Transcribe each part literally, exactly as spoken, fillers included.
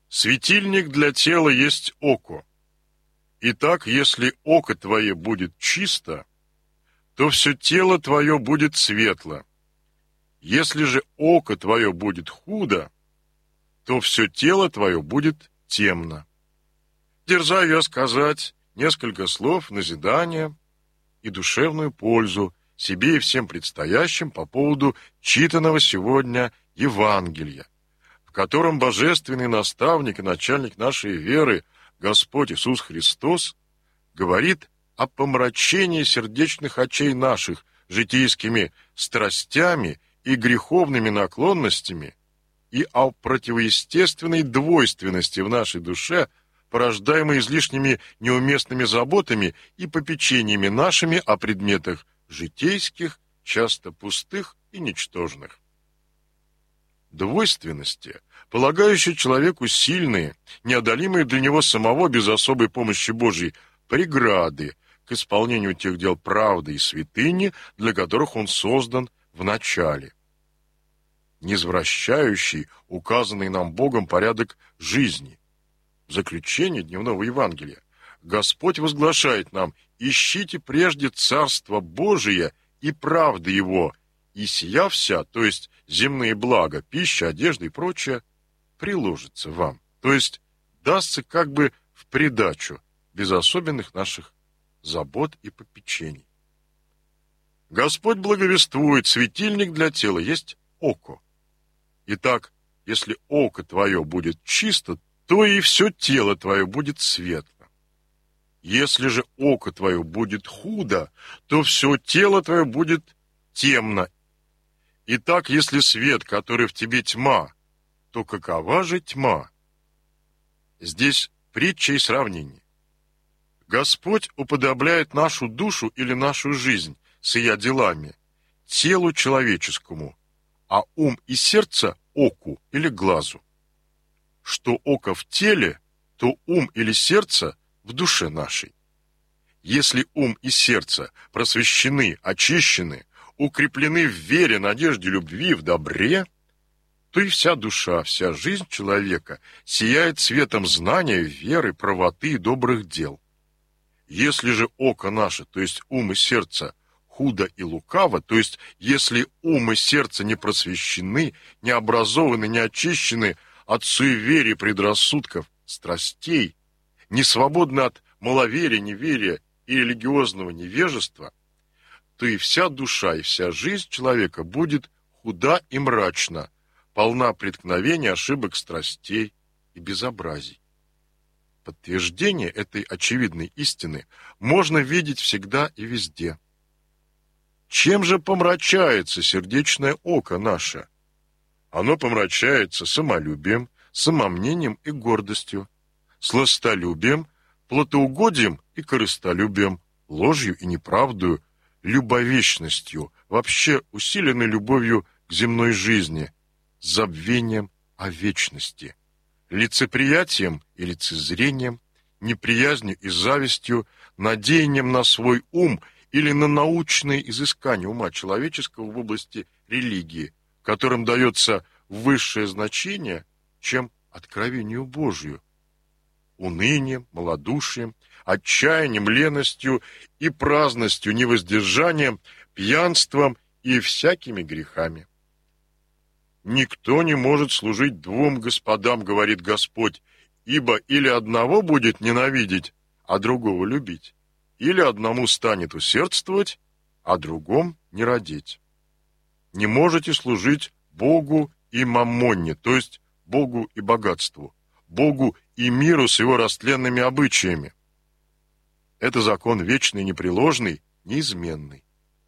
Светильник для тела есть око. Итак, если око твое будет чисто, то все тело твое будет светло. Если же око твое будет худо, то все тело твое будет темно. Дерзаю я сказать несколько слов назидания и душевную пользу себе и всем предстоящим по поводу читанного сегодня Евангелия, в котором божественный наставник и начальник нашей веры, Господь Иисус Христос, говорит о помрачении сердечных очей наших житейскими страстями и греховными наклонностями и о противоестественной двойственности в нашей душе, порождаемой излишними неуместными заботами и попечениями нашими о предметах житейских, часто пустых и ничтожных. Двойственности, полагающие человеку сильные, неодолимые для него самого без особой помощи Божьей, преграды к исполнению тех дел правды и святыни, для которых он создан в начале. Низвращающий указанный нам Богом порядок жизни. В заключение дневного Евангелия Господь возглашает нам: «Ищите прежде Царство Божие и правды Его, и сия вся, то есть земные блага, пища, одежда и прочее, приложится вам». То есть дастся как бы в придачу, без особенных наших забот и попечений. Господь благовествует: светильник для тела есть око. Итак, если око твое будет чисто, то и все тело твое будет светло. Если же око твое будет худо, то все тело твое будет темно. Итак, если свет, который в тебе тьма, то какова же тьма? Здесь притча и сравнение. Господь уподобляет нашу душу или нашу жизнь с ее делами телу человеческому, а ум и сердце оку или глазу. Что око в теле, то ум или сердце в душе нашей. Если ум и сердце просвещены, очищены, укреплены в вере, надежде, любви, в добре, то и вся душа, вся жизнь человека сияет светом знания, веры, правоты и добрых дел. Если же око наше, то есть ум и сердце, худо и лукаво, то есть если ум и сердце не просвещены, не образованы, не очищены от суеверий, предрассудков, страстей, не свободны от маловерия, неверия и религиозного невежества, то и вся душа, и вся жизнь человека будет худа и мрачна, полна преткновений, ошибок, страстей и безобразий. Подтверждение этой очевидной истины можно видеть всегда и везде. Чем же помрачается сердечное око наше? Оно помрачается самолюбием, самомнением и гордостью, сластолюбием, плотоугодием и корыстолюбием, ложью и неправдою, любовечностью, вообще усиленной любовью к земной жизни, забвением о вечности, лицеприятием и лицезрением, неприязнью и завистью, надеянием на свой ум или на научные изыскания ума человеческого в области религии, которым дается высшее значение, чем откровению Божию, унынием, малодушием, отчаянием, леностью и праздностью, невоздержанием, пьянством и всякими грехами. «Никто не может служить двум господам, — говорит Господь, — ибо или одного будет ненавидеть, а другого любить, или одному станет усердствовать, а другом не родить. Не можете служить Богу и маммоне, то есть Богу и богатству, Богу и миру с его растленными обычаями. Это закон вечный, непреложный, неизменный.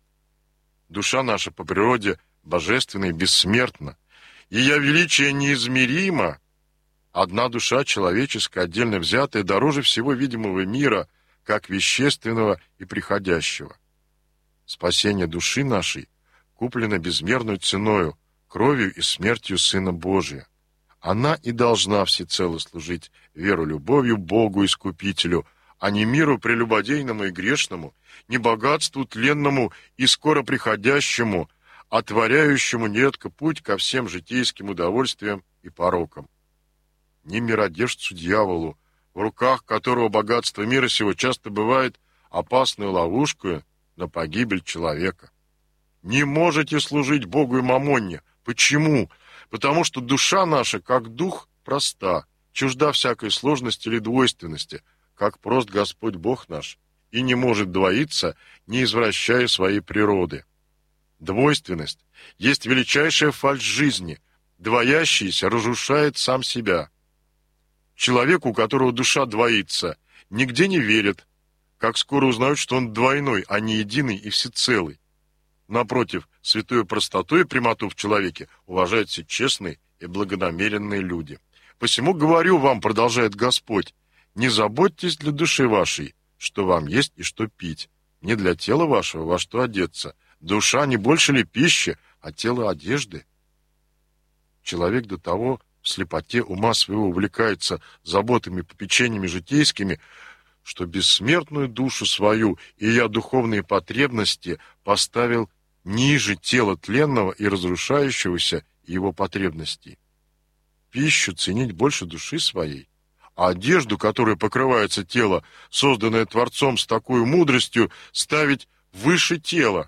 Душа наша по природе божественна и бессмертна, ее величие неизмеримо. Одна душа человеческая, отдельно взятая, дороже всего видимого мира, как вещественного и приходящего. Спасение души нашей куплено безмерной ценою, кровью и смертью Сына Божия. Она и должна всецело служить веру любовью Богу Искупителю, а не миру прелюбодейному и грешному, не богатству тленному и скоро приходящему, отворяющему нередко путь ко всем житейским удовольствиям и порокам. ни миродержцу дьяволу, в руках которого богатство мира сего часто бывает опасной ловушкой на погибель человека. Не можете служить Богу и мамонне. Почему? Потому что душа наша, как дух, проста, чужда всякой сложности или двойственности, как прост Господь Бог наш, и не может двоиться, не извращая своей природы. Двойственность есть величайшая фальшь жизни, двоящийся разрушает сам себя. Человеку, у которого душа двоится, нигде не верят, как скоро узнают, что он двойной, а не единый и всецелый. Напротив, святую простоту и прямоту в человеке уважают все честные и благонамеренные люди. Посему говорю вам, продолжает Господь, не заботьтесь для души вашей, что вам есть и что пить, не для тела вашего, во что одеться. Душа не больше ли пищи, а тело одежды? Человек до того в слепоте ума своего увлекается заботами, попечениями житейскими, что бессмертную душу свою и ее духовные потребности поставил ниже тела тленного и разрушающегося его потребностей. Пищу ценить больше души своей, а одежду, которой покрывается тело, созданное Творцом с такой мудростью, ставить выше тела.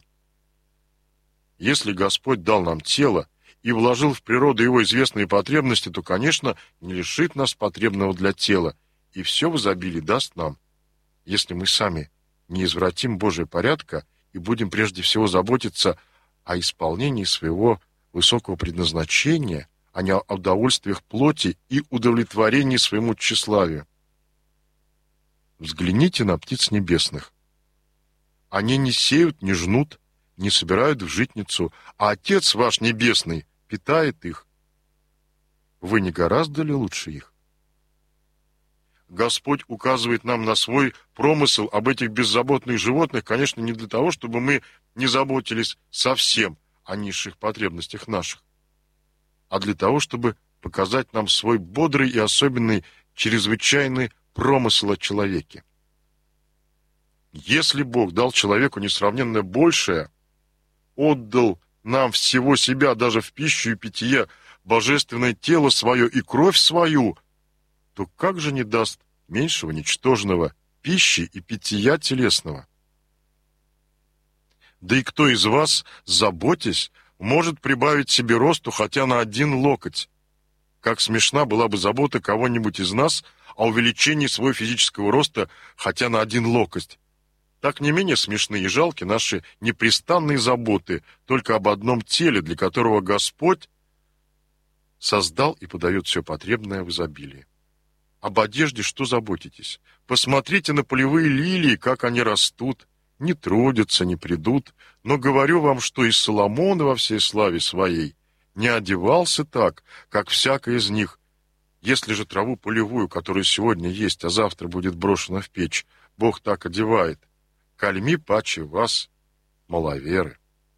Если Господь дал нам тело и вложил в природу его известные потребности, то, конечно, не лишит нас потребного для тела, и все в изобилии даст нам, если мы сами не извратим Божия порядка и будем прежде всего заботиться о исполнении своего высокого предназначения, а не о удовольствиях плоти и удовлетворении своему тщеславию. Взгляните на птиц небесных. Они не сеют, не жнут, не собирают в житницу, а Отец ваш Небесный питает их. Вы не гораздо ли лучше их? Господь указывает нам на свой промысел об этих беззаботных животных, конечно, не для того, чтобы мы не заботились совсем о низших потребностях наших, а для того, чтобы показать нам свой бодрый и особенный, чрезвычайный промысел о человеке. Если Бог дал человеку несравненно большее, отдал нам всего себя даже в пищу и питье, божественное тело свое и кровь свою, то как же не даст меньшего ничтожного пищи и питья телесного? Да и кто из вас, заботясь, может прибавить себе росту хотя на один локоть? Как смешна была бы забота кого-нибудь из нас о увеличении своего физического роста хотя на один локоть. Так не менее смешны и жалки наши непрестанные заботы только об одном теле, для которого Господь создал и подает все потребное в изобилии. Об одежде что заботитесь? Посмотрите на полевые лилии, как они растут, не трудятся, не придут, но говорю вам, что и Соломон во всей славе своей не одевался так, как всякий из них. Если же траву полевую, которая сегодня есть, а завтра будет брошена в печь, Бог так одевает, кальми паче вас, маловеры.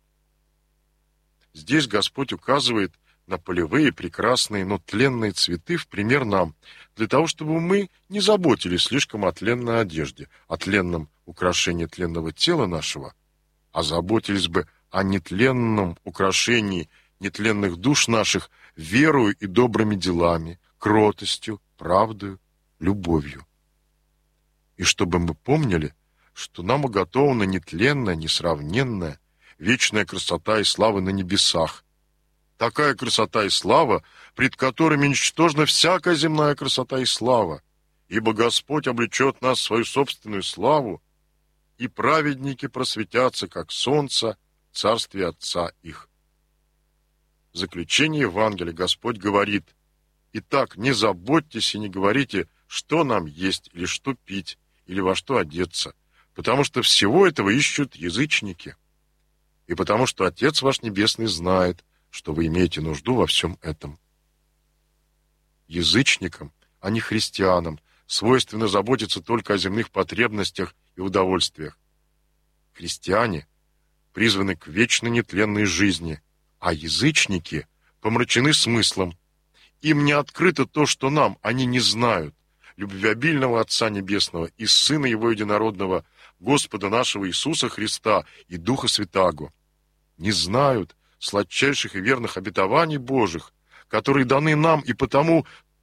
Здесь Господь указывает на полевые прекрасные, но тленные цветы в пример нам, для того, чтобы мы не заботились слишком о тленной одежде, о тленном украшении тленного тела нашего, а заботились бы о нетленном украшении нетленных душ наших верою и добрыми делами, кротостью, правдою, любовью. И чтобы мы помнили, что нам уготована нетленная, несравненная, вечная красота и слава на небесах. Такая красота и слава, пред которыми ничтожна всякая земная красота и слава, ибо Господь облечет нас в свою собственную славу, и праведники просветятся, как солнце, в царстве Отца их. В заключение Евангелия Господь говорит: «Итак, не заботьтесь и не говорите, что нам есть, или что пить, или во что одеться, потому что всего этого ищут язычники, и потому что Отец ваш Небесный знает, что вы имеете нужду во всем этом». Язычникам, а не христианам, свойственно заботиться только о земных потребностях и удовольствиях. Христиане призваны к вечной нетленной жизни, а язычники помрачены смыслом. Им не открыто то, что нам они не знают, любвеобильного Отца Небесного и Сына Его Единородного, Господа нашего Иисуса Христа и Духа Святаго. Не знают сладчайших и верных обетований Божьих, которые даны нам, и потому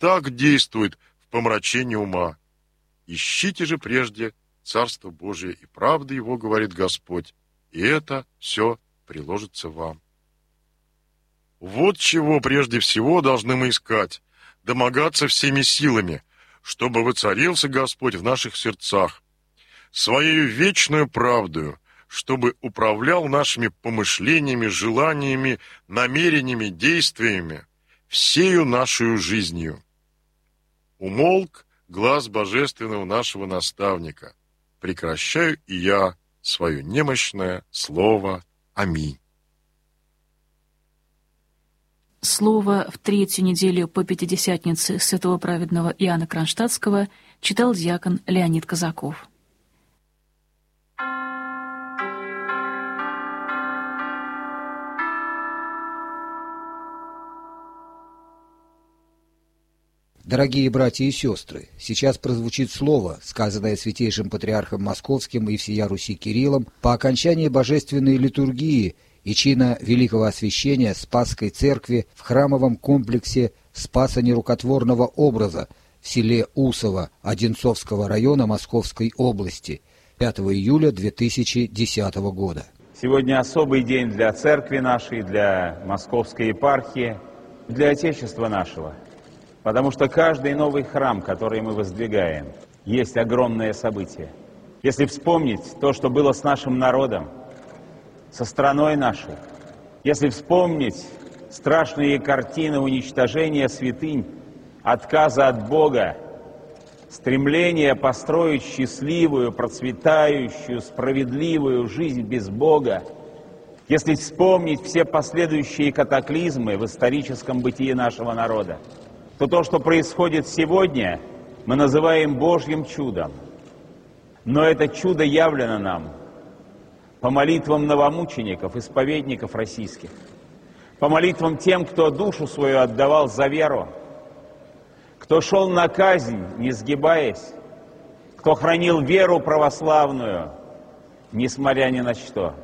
так действует в помрачении ума. Ищите же прежде Царство Божие и правды Его, говорит Господь, и это все приложится вам. Вот чего прежде всего должны мы искать, домогаться всеми силами, чтобы воцарился Господь в наших сердцах, своею вечную правдою, чтобы управлял нашими помышлениями, желаниями, намерениями, действиями, всею нашу жизнью. Умолк глас божественного нашего наставника. Прекращаю и я свое немощное слово. Аминь. Слово в третью неделю по Пятидесятнице святого праведного Иоанна Кронштадтского читал диакон Леонид Казаков. Дорогие братья и сестры, сейчас прозвучит слово, сказанное святейшим патриархом Московским и всея Руси Кириллом по окончании божественной литургии и чина Великого Освящения Спасской Церкви в храмовом комплексе Спаса Нерукотворного Образа в селе Усово Одинцовского района Московской области пятого июля две тысячи десятого года. Сегодня особый день для церкви нашей, для Московской епархии, для Отечества нашего. Потому что каждый новый храм, который мы воздвигаем, есть огромное событие. Если вспомнить то, что было с нашим народом, со страной нашей, если вспомнить страшные картины уничтожения святынь, отказа от Бога, стремление построить счастливую, процветающую, справедливую жизнь без Бога, если вспомнить все последующие катаклизмы в историческом бытии нашего народа, то то, что происходит сегодня, мы называем Божьим чудом. Но это чудо явлено нам по молитвам новомучеников, исповедников российских, по молитвам тем, кто душу свою отдавал за веру, кто шел на казнь, не сгибаясь, кто хранил веру православную, несмотря ни на что.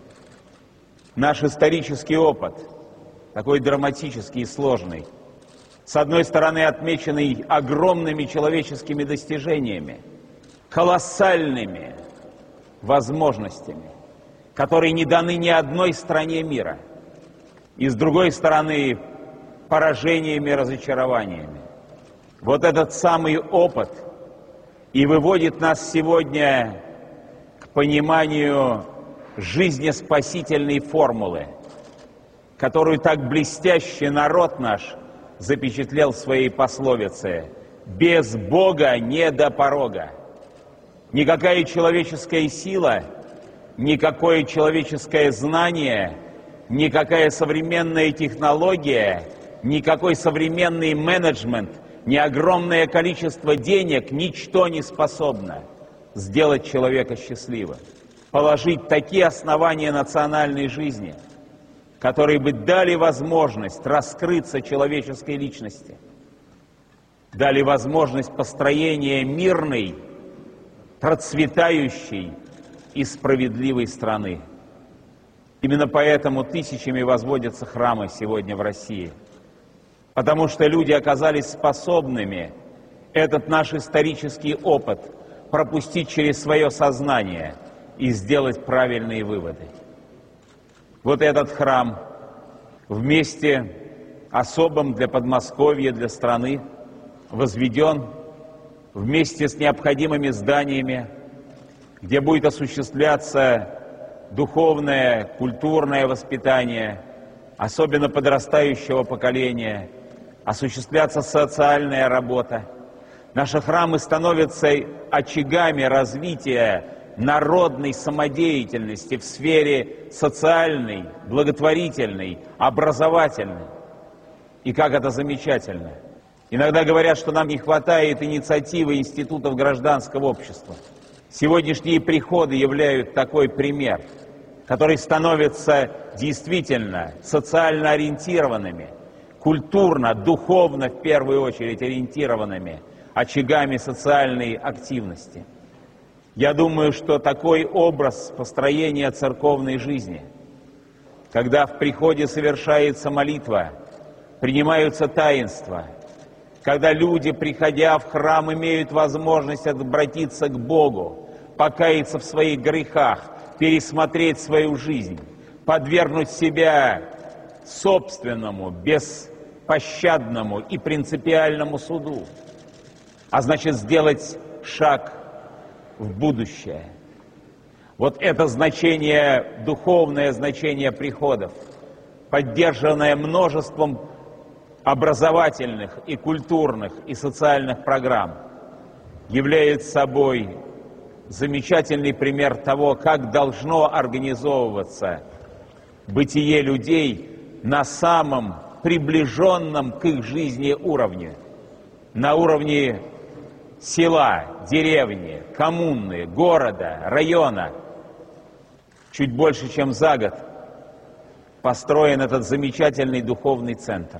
Наш исторический опыт, такой драматический и сложный, с одной стороны, отмеченный огромными человеческими достижениями, колоссальными возможностями, которые не даны ни одной стране мира, и с другой стороны, поражениями и разочарованиями. Вот этот самый опыт и выводит нас сегодня к пониманию жизнеспасительной формулы, которую так блестяще народ наш запечатлел в своей пословице: «Без Бога не до порога». Никакая человеческая сила, никакое человеческое знание, никакая современная технология, никакой современный менеджмент, ни огромное количество денег, ничто не способно сделать человека счастливым. Положить такие основания национальной жизни, которые бы дали возможность раскрыться человеческой личности, дали возможность построения мирной, процветающей и справедливой страны. Именно поэтому тысячами возводятся храмы сегодня в России, потому что люди оказались способными этот наш исторический опыт пропустить через свое сознание и сделать правильные выводы. Вот этот храм в месте особом для Подмосковья, для страны, возведен вместе с необходимыми зданиями, где будет осуществляться духовное, культурное воспитание, особенно подрастающего поколения, осуществляться социальная работа. Наши храмы становятся очагами развития народной самодеятельности в сфере социальной, благотворительной, образовательной. И как это замечательно. Иногда говорят, что нам не хватает инициативы институтов гражданского общества. Сегодняшние приходы являют такой пример, который становится действительно социально ориентированными, культурно, духовно в первую очередь ориентированными очагами социальной активности. Я думаю, что такой образ построения церковной жизни, когда в приходе совершается молитва, принимаются таинства, когда люди, приходя в храм, имеют возможность обратиться к Богу, покаяться в своих грехах, пересмотреть свою жизнь, подвергнуть себя собственному, беспощадному и принципиальному суду, а значит сделать шаг в будущее. Вот это значение, духовное значение приходов, поддержанное множеством образовательных и культурных и социальных программ, является собой замечательный пример того, как должно организовываться бытие людей на самом приближенном к их жизни уровне, на уровне села, деревни, коммуны, города, района. Чуть больше, чем за год, построен этот замечательный духовный центр.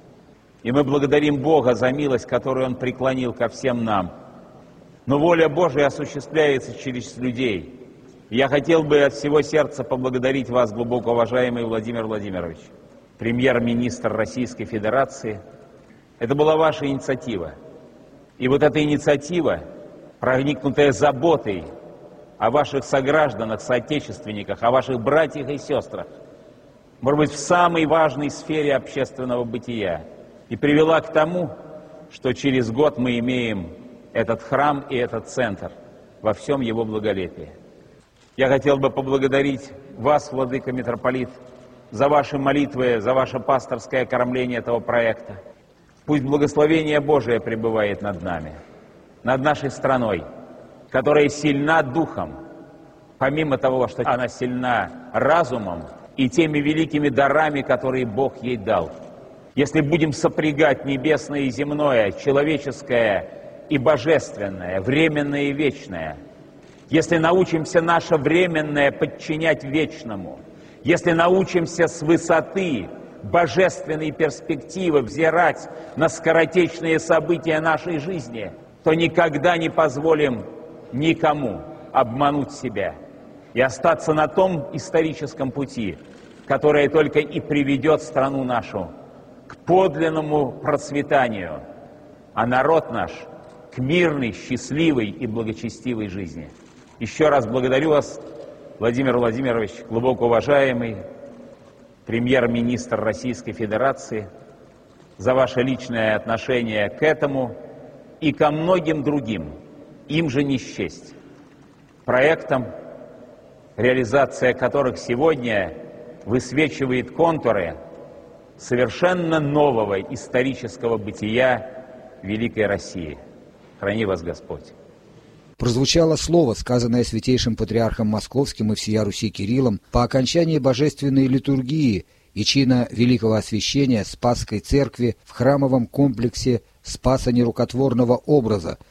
И мы благодарим Бога за милость, которую Он преклонил ко всем нам. Но воля Божия осуществляется через людей. И я хотел бы от всего сердца поблагодарить вас, глубоко уважаемый Владимир Владимирович, премьер-министр Российской Федерации. Это была ваша инициатива. И вот эта инициатива, проникнутая заботой о ваших согражданах, соотечественниках, о ваших братьях и сестрах, может быть, в самой важной сфере общественного бытия, и привела к тому, что через год мы имеем этот храм и этот центр во всем его благолепии. Я хотел бы поблагодарить вас, владыка митрополит, за ваши молитвы, за ваше пасторское кормление этого проекта. Пусть благословение Божие пребывает над нами, над нашей страной, которая сильна духом, помимо того, что она сильна разумом и теми великими дарами, которые Бог ей дал. Если будем сопрягать небесное и земное, человеческое и божественное, временное и вечное, если научимся наше временное подчинять вечному, если научимся с высоты божественной перспективы взирать на скоротечные события нашей жизни, то никогда не позволим никому обмануть себя и остаться на том историческом пути, который только и приведет страну нашу к подлинному процветанию, а народ наш к мирной, счастливой и благочестивой жизни. Еще раз благодарю вас, Владимир Владимирович, глубоко уважаемый премьер-министр Российской Федерации, за ваше личное отношение к этому и ко многим другим, им же не счесть, проектам, реализация которых сегодня высвечивает контуры совершенно нового исторического бытия великой России. Храни вас Господь. Прозвучало слово, сказанное святейшим патриархом Московским и всея Руси Кириллом по окончании божественной литургии и чина великого освящения Спасской церкви в храмовом комплексе Спаса Нерукотворного образа